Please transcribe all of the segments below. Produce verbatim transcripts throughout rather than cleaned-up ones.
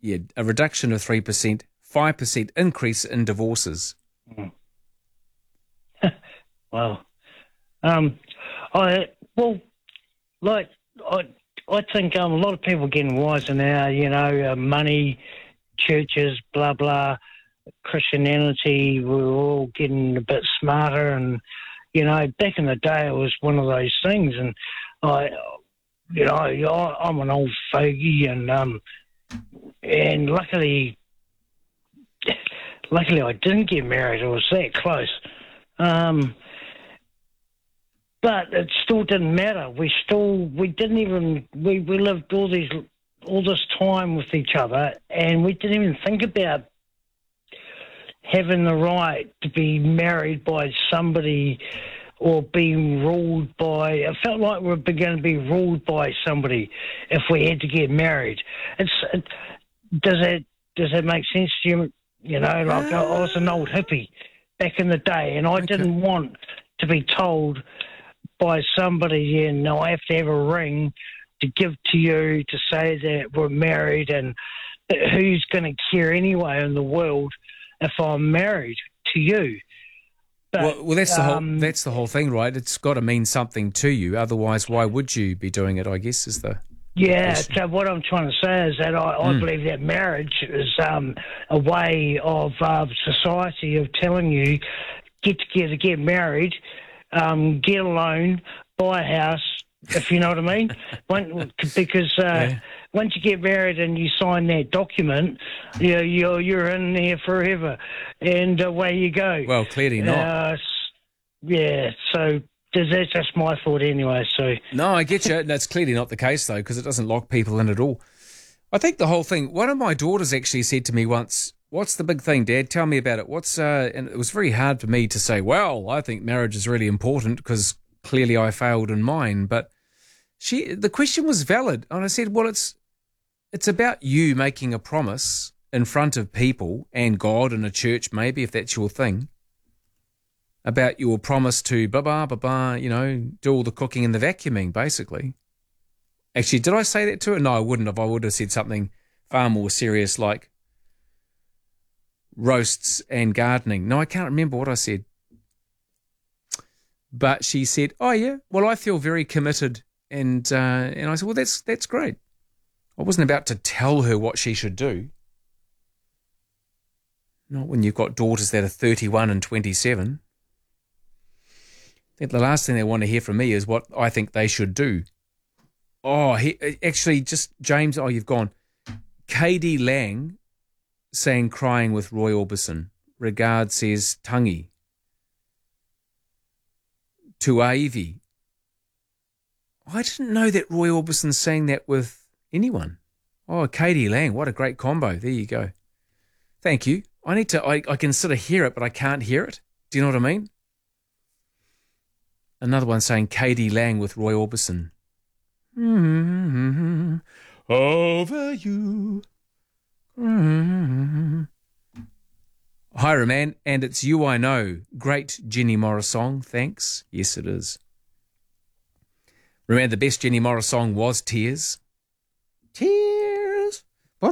yeah, a reduction of three percent, five percent increase in divorces. Mm. Wow. Um, I well, like I, I think um, a lot of people are getting wiser now. You know, uh, money, churches, blah blah, Christianity. We're all getting a bit smarter, and you know, back in the day, it was one of those things. And I, you know, I, I'm an old fogey, and um, and luckily, luckily, I didn't get married. I was that close. Um, But it still didn't matter. We still, we didn't even, we, we lived all these, all this time with each other, and we didn't even think about having the right to be married by somebody or being ruled by. It felt like we were going to be ruled by somebody if we had to get married. It's it, does that does that make sense to you? You know, like I, I was an old hippie back in the day, and I Okay. didn't want to be told by somebody, and I have to have a ring to give to you to say that we're married, and who's going to care anyway in the world if I'm married to you? But, Well, well, that's the um, whole that's the whole thing, right? It's got to mean something to you. Otherwise, why would you be doing it? I guess is the Yeah, question. so what I'm trying to say is that I, I Mm. believe that marriage is um, a way of uh, society of telling you, get together, get married, um, get a loan, buy a house, if you know what I mean. When, because uh, Yeah. once you get married and you sign that document, you know, you're, you're in there forever, and away you go. Well, clearly not. Uh, s- yeah, so that's just my thought anyway, so... No, I get you. That's clearly not the case, though, because it doesn't lock people in at all. I think the whole thing, one of my daughters actually said to me once, what's the big thing, Dad? Tell me about it. What's uh, and it was very hard for me to say, well, I think marriage is really important because clearly I failed in mine. But she, the question was valid. And I said, well, it's it's about you making a promise in front of people and God and a church, maybe, if that's your thing, about your promise to ba-ba, ba-ba, you know, do all the cooking and the vacuuming, basically. Actually, did I say that to her? No, I wouldn't have. I would have said something far more serious like roasts and gardening. No, I can't remember what I said. But she said, oh, yeah, well, I feel very committed. And uh, and I said, well, that's that's great. I wasn't about to tell her what she should do. Not when you've got daughters that are thirty-one and twenty-seven. I think the last thing they want to hear from me is what I think they should do. Oh, he, actually, just James, oh, you've gone. K D Lang saying crying with Roy Orbison. Regard says Tangi. Tuaivi. I didn't know that Roy Orbison sang that with anyone. Oh, K D Lang, what a great combo. There you go. Thank you. I need to, I, I can sort of hear it, but I can't hear it. Do you know what I mean? Another one saying K D Lang with Roy Orbison. Mm-hmm. Over you. Mm-hmm. Hi, Roman, and it's You I Know. Great Jenny Morris song, thanks. Yes, it is. Remember, the best Jenny Morris song was Tears. Tears. Uh,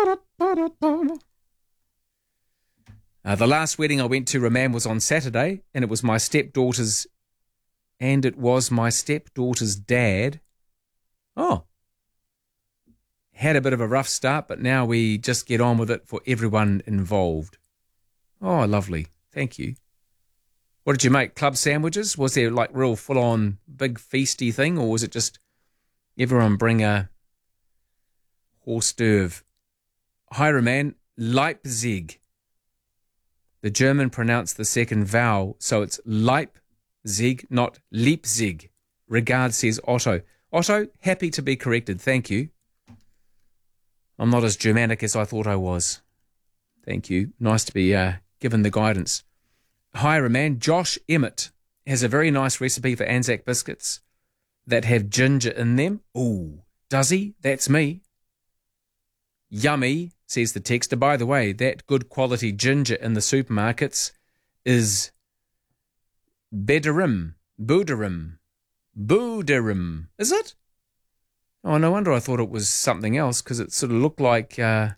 the last wedding I went to, Roman, was on Saturday, and it was my stepdaughter's, and it was my stepdaughter's dad. Oh. Had a bit of a rough start, but now we just get on with it for everyone involved. Oh, lovely. Thank you. What did you make? Club sandwiches? Was there like real full-on big feasty thing, or was it just everyone bring a horse d'oeuvre? Hi, Roman. Leipzig. The German pronounced the second vowel, so it's Leipzig, not Leipzig. Regard, says Otto. Otto, happy to be corrected. Thank you. I'm not as Germanic as I thought I was. Thank you. Nice to be uh, given the guidance. Hi, Roman. Josh Emmett has a very nice recipe for Anzac biscuits that have ginger in them. Ooh, does he? That's me. Yummy, says the texter. By the way, that good quality ginger in the supermarkets is Bedarim, Budarim, Budarim. Is it? Oh, no wonder I thought it was something else, because it sort of looked like uh,